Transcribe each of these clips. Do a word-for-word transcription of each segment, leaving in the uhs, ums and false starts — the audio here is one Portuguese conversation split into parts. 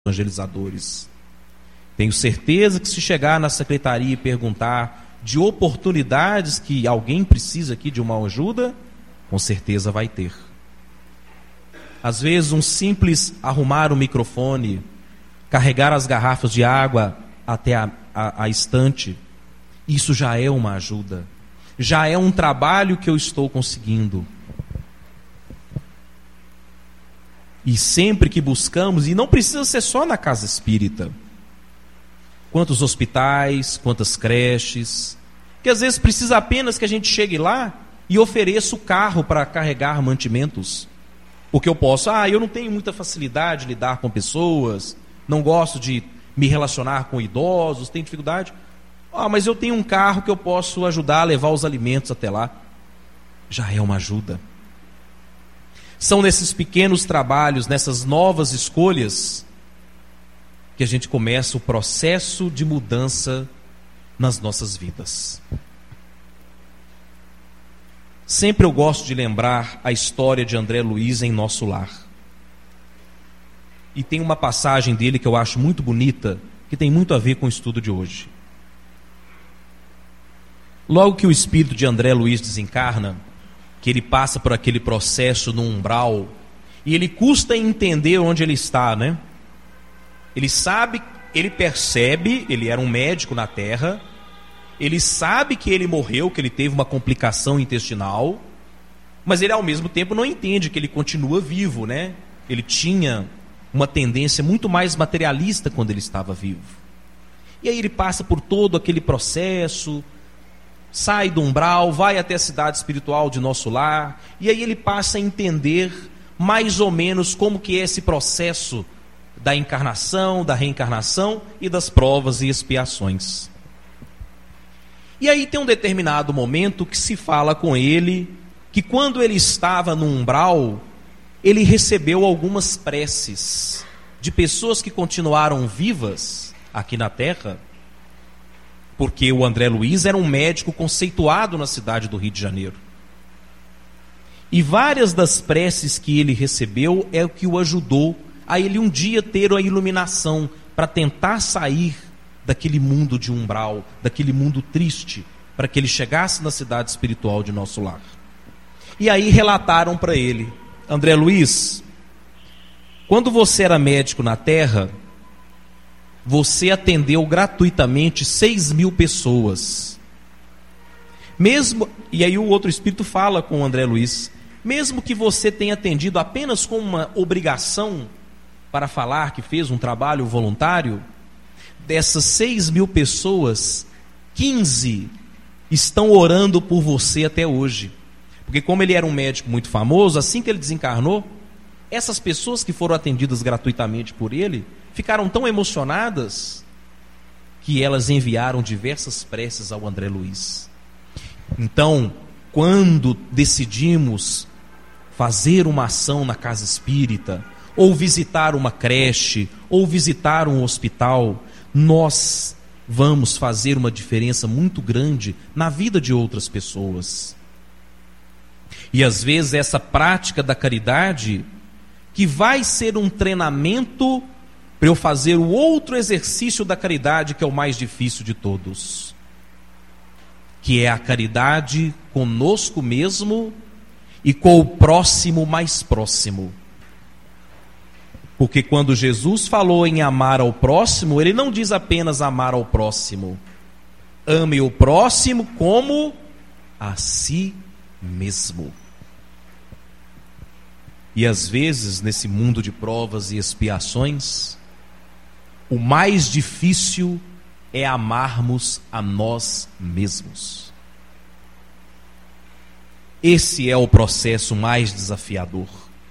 evangelizadores. Tenho certeza que se chegar na secretaria e perguntar de oportunidades que alguém precisa aqui de uma ajuda, com certeza vai ter. Às vezes um simples arrumar o microfone, carregar as garrafas de água até a, a, a estante, isso já é uma ajuda, já é um trabalho que eu estou conseguindo. E sempre que buscamos, e não precisa ser só na casa espírita, quantos hospitais, quantas creches, que às vezes precisa apenas que a gente chegue lá e ofereça o carro para carregar mantimentos. Porque eu posso, ah, eu não tenho muita facilidade de lidar com pessoas, não gosto de me relacionar com idosos, tenho dificuldade. Ah, mas eu tenho um carro que eu posso ajudar a levar os alimentos até lá. Já é uma ajuda. São nesses pequenos trabalhos, nessas novas escolhas, que a gente começa o processo de mudança nas nossas vidas. Sempre eu gosto de lembrar a história de André Luiz em Nosso Lar. E tem uma passagem dele que eu acho muito bonita, que tem muito a ver com o estudo de hoje. Logo que o espírito de André Luiz desencarna, que ele passa por aquele processo no umbral, e ele custa entender onde ele está, né? Ele sabe, ele percebe, ele era um médico na Terra, ele sabe que ele morreu, que ele teve uma complicação intestinal, mas ele ao mesmo tempo não entende que ele continua vivo, né? Ele tinha uma tendência muito mais materialista quando ele estava vivo. E aí ele passa por todo aquele processo, sai do umbral, vai até a cidade espiritual de Nosso Lar, e aí ele passa a entender mais ou menos como que é esse processo da encarnação, da reencarnação e das provas e expiações. E aí tem um determinado momento que se fala com ele, que quando ele estava no umbral, ele recebeu algumas preces de pessoas que continuaram vivas aqui na Terra, porque o André Luiz era um médico conceituado na cidade do Rio de Janeiro. E várias das preces que ele recebeu é o que o ajudou a ele um dia ter a iluminação para tentar sair daquele mundo de umbral, daquele mundo triste, para que ele chegasse na cidade espiritual de Nosso Lar. E aí relataram para ele: André Luiz, quando você era médico na Terra, você atendeu gratuitamente seis mil pessoas. Mesmo, e aí o outro espírito fala com o André Luiz, mesmo que você tenha atendido apenas com uma obrigação para falar que fez um trabalho voluntário, dessas seis mil pessoas, quinze estão orando por você até hoje. Porque como ele era um médico muito famoso, assim que ele desencarnou, essas pessoas que foram atendidas gratuitamente por ele, ficaram tão emocionadas que elas enviaram diversas preces ao André Luiz. Então, quando decidimos fazer uma ação na casa espírita, ou visitar uma creche, ou visitar um hospital, nós vamos fazer uma diferença muito grande na vida de outras pessoas. E às vezes essa prática da caridade, que vai ser um treinamento para eu fazer o outro exercício da caridade, que é o mais difícil de todos, que é a caridade conosco mesmo e com o próximo mais próximo. Porque quando Jesus falou em amar ao próximo, ele não diz apenas amar ao próximo. Ame o próximo como a si mesmo. E às vezes, nesse mundo de provas e expiações, o mais difícil é amarmos a nós mesmos. Esse é o processo mais desafiador.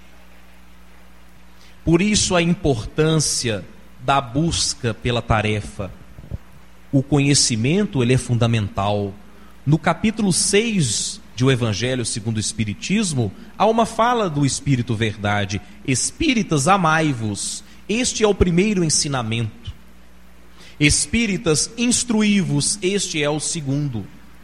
Por isso a importância da busca pela tarefa. O conhecimento, ele é fundamental. No capítulo seis de O Evangelho segundo o Espiritismo, há uma fala do Espírito Verdade: Espíritas, amai-vos. Este é o primeiro ensinamento. Espíritas, instruí-vos. Este é o segundo.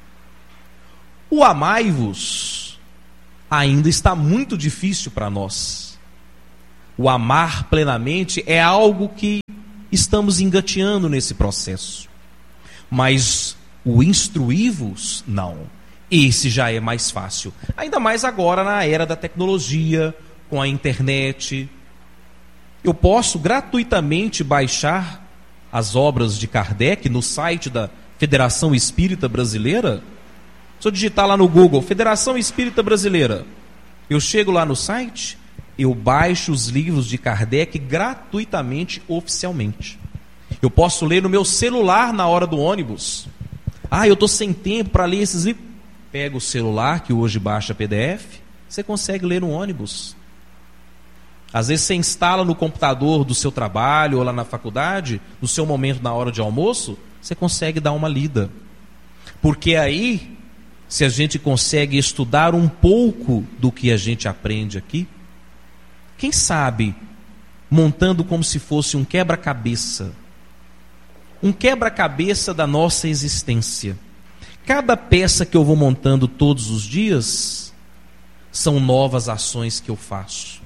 O amai-vos ainda está muito difícil para nós. o amar plenamente é algo que estamos engateando nesse processo. Mas o instruí-vos, não. Esse já é mais fácil. Ainda mais agora na era da tecnologia, com a internet. Eu posso gratuitamente baixar as obras de Kardec no site da Federação Espírita Brasileira. Se eu digitar lá no Google, Federação Espírita Brasileira, eu chego lá no site, eu baixo os livros de Kardec gratuitamente, oficialmente. Eu posso ler no meu celular na hora do ônibus. Ah, eu estou sem tempo para ler esses livros. Pega o celular, que hoje baixa P D F, você consegue ler no ônibus. Às vezes você instala no computador do seu trabalho ou lá na faculdade, no seu momento na hora de almoço, você consegue dar uma lida. Porque aí, se a gente consegue estudar um pouco do que a gente aprende aqui, quem sabe, montando como se fosse um quebra-cabeça, um quebra-cabeça da nossa existência. Cada peça que eu vou montando todos os dias, são novas ações que eu faço.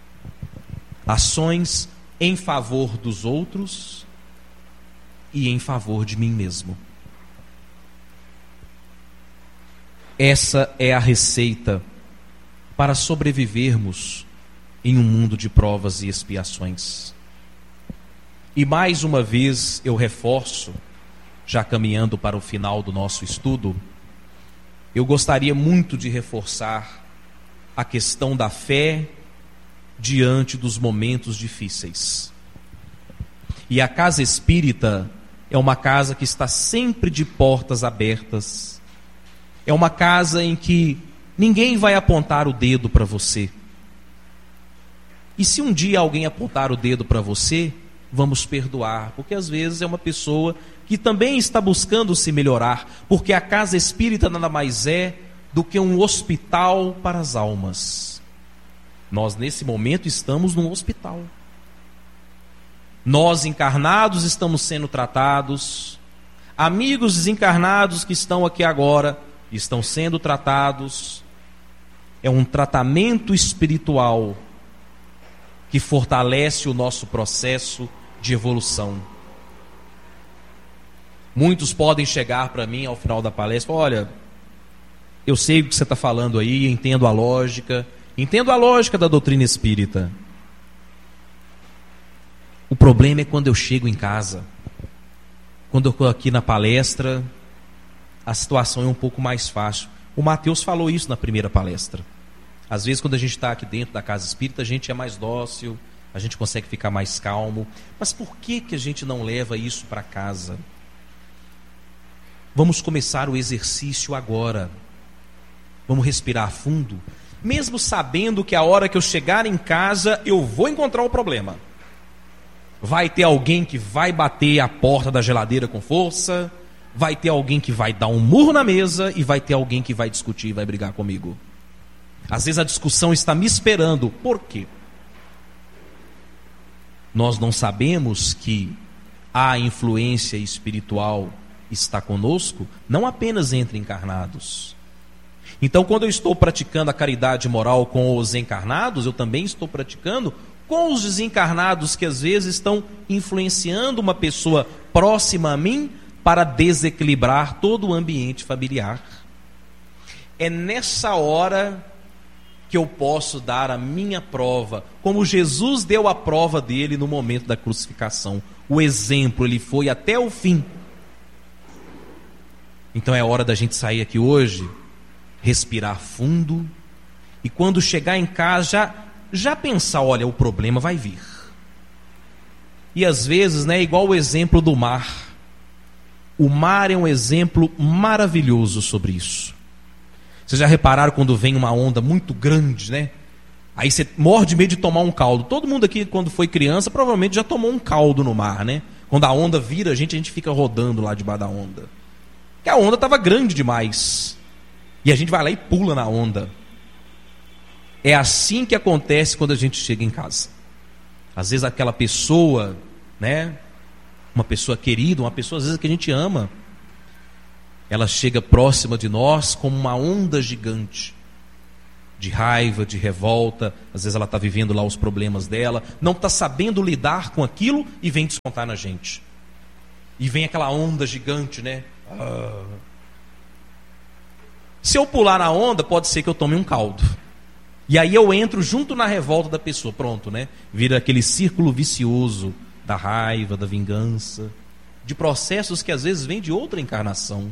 Ações em favor dos outros e em favor de mim mesmo. Essa é a receita para sobrevivermos em um mundo de provas e expiações. E mais uma vez eu reforço, já caminhando para o final do nosso estudo, eu gostaria muito de reforçar a questão da fé diante dos momentos difíceis. E a casa espírita é uma casa que está sempre de portas abertas. É uma casa em que ninguém vai apontar o dedo para você. E se um dia alguém apontar o dedo para você, vamos perdoar, porque às vezes é uma pessoa que também está buscando se melhorar, porque a casa espírita nada mais é do que um hospital para as almas. Nós nesse momento estamos num hospital. Nós encarnados estamos sendo tratados, amigos desencarnados que estão aqui agora estão sendo tratados. É um tratamento espiritual que fortalece o nosso processo de evolução. Muitos podem chegar para mim ao final da palestra e falar: olha, eu sei o que você está falando aí, entendo a lógica, entendo a lógica da doutrina espírita. O problema é quando eu chego em casa, quando eu estou aqui na palestra, a situação é um pouco mais fácil. O Mateus falou isso na primeira palestra. Às vezes quando a gente está aqui dentro da casa espírita, a gente é mais dócil, a gente consegue ficar mais calmo. Mas por que que a gente não leva isso para casa? Vamos começar o exercício agora. Vamos respirar fundo, mesmo sabendo que a hora que eu chegar em casa, eu vou encontrar o problema. Vai ter alguém que vai bater a porta da geladeira com força, vai ter alguém que vai dar um murro na mesa e vai ter alguém que vai discutir e vai brigar comigo. Às vezes a discussão está me esperando. Por quê? Nós não sabemos que a influência espiritual está conosco, não apenas entre encarnados. Então, quando eu estou praticando a caridade moral com os encarnados, eu também estou praticando com os desencarnados que às vezes estão influenciando uma pessoa próxima a mim para desequilibrar todo o ambiente familiar. É nessa hora que eu posso dar a minha prova, como Jesus deu a prova dele no momento da crucificação. O exemplo, ele foi até o fim. Então é hora da gente sair aqui hoje, respirar fundo, e quando chegar em casa já, já pensar: olha, o problema vai vir. E às vezes, né, igual o exemplo do mar. O mar é um exemplo maravilhoso sobre isso. Vocês já repararam quando vem uma onda muito grande, né? Aí você morre de medo de tomar um caldo. Todo mundo aqui, quando foi criança, provavelmente já tomou um caldo no mar, né? Quando a onda vira, a gente, a gente fica rodando lá debaixo da onda. Porque a onda estava grande demais. E a gente vai lá e pula na onda. É assim que acontece quando a gente chega em casa. Às vezes aquela pessoa, né? Uma pessoa querida, uma pessoa às vezes que a gente ama, ela chega próxima de nós como uma onda gigante de raiva, de revolta. Às vezes ela está vivendo lá os problemas dela, não está sabendo lidar com aquilo e vem descontar na gente. E vem aquela onda gigante, né? Ah. Se eu pular na onda, pode ser que eu tome um caldo. E aí eu entro junto na revolta da pessoa. Pronto, né? Vira aquele círculo vicioso da raiva, da vingança, de processos que às vezes vêm de outra encarnação.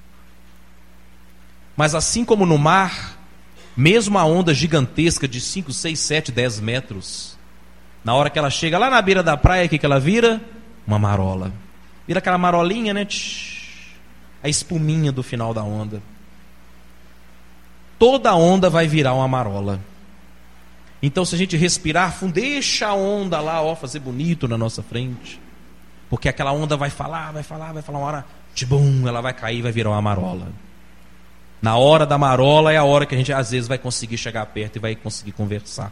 Mas assim como no mar, mesmo a onda gigantesca de cinco, seis, sete, dez metros, na hora que ela chega lá na beira da praia, o que, que ela vira? Uma marola. Vira aquela marolinha, né? A espuminha do final da onda. Toda onda vai virar uma marola. Então, se a gente respirar fundo, deixa a onda lá, ó, fazer bonito na nossa frente. Porque aquela onda vai falar, vai falar, vai falar, uma hora, tibum, ela vai cair e vai virar uma marola. Na hora da marola é a hora que a gente, às vezes, vai conseguir chegar perto e vai conseguir conversar.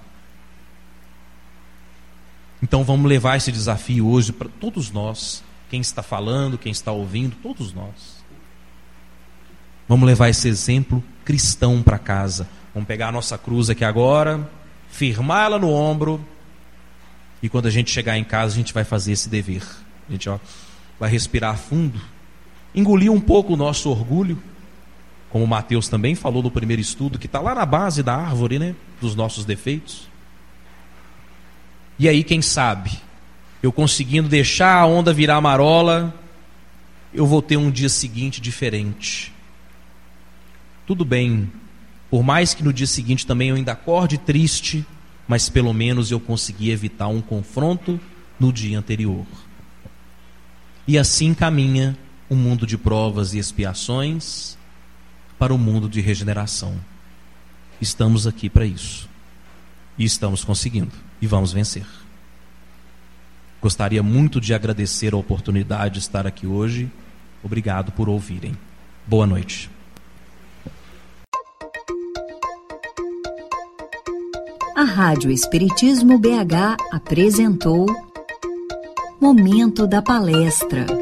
Então, vamos levar esse desafio hoje para todos nós. Quem está falando, quem está ouvindo, todos nós. Vamos levar esse exemplo cristão para casa. Vamos pegar a nossa cruz aqui agora, firmar ela no ombro, e quando a gente chegar em casa, a gente vai fazer esse dever. A gente ó, vai respirar fundo, engolir um pouco o nosso orgulho, como o Mateus também falou no primeiro estudo, que está lá na base da árvore, né, dos nossos defeitos. E aí, quem sabe, eu conseguindo deixar a onda virar marola, eu vou ter um dia seguinte diferente. Tudo bem, por mais que no dia seguinte também eu ainda acorde triste, mas pelo menos eu consegui evitar um confronto no dia anterior. E assim caminha o mundo de provas e expiações para o mundo de regeneração. Estamos aqui para isso. E estamos conseguindo. E vamos vencer. Gostaria muito de agradecer a oportunidade de estar aqui hoje. Obrigado por ouvirem. Boa noite. A Rádio Espiritismo B H apresentou Momento da Palestra.